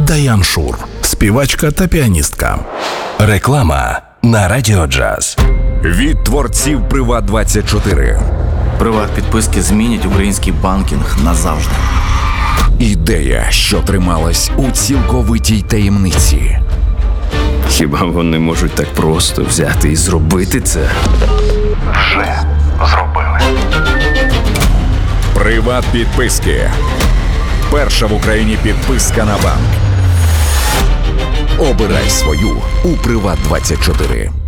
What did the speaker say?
Даян Шур, співачка та піаністка. Реклама на Радіо Джаз. Від творців Приват24. Приват-підписки змінять український банкінг назавжди. Ідея, що трималась у цілковитій таємниці. Хіба вони можуть так просто взяти і зробити це? Вже зробили. Приват-підписки. Перша в Україні підписка на банк. Обирай свою у Приват24.